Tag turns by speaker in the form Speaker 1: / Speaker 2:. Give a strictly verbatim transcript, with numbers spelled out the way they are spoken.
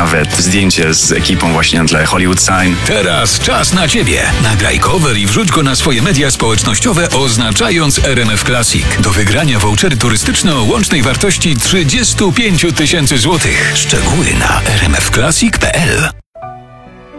Speaker 1: nawet zdjęcie z ekipą właśnie na tle Hollywood Sign.
Speaker 2: Teraz czas na Ciebie. Nagraj cover i wrzuć go na swoje media społecznościowe, oznaczając R M F Classic. Do wygrania vouchery turystyczne o łącznej wartości trzydzieści pięć tysięcy złotych. Szczegóły na r m f classic kropka p l.